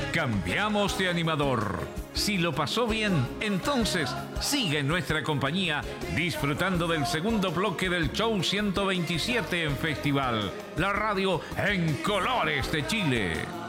cambiamos de animador. Si lo pasó bien, entonces sigue en nuestra compañía disfrutando del segundo bloque del Show 127 en Festival, la radio en colores de Chile.